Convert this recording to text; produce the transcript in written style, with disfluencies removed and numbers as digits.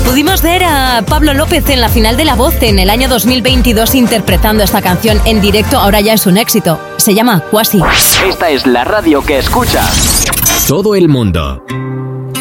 Pudimos ver a Pablo López en la final de La Voz en el año 2022 interpretando esta canción en directo. Ahora ya es un éxito. Se llama Quasi. Esta es la radio que escuchas todo el mundo.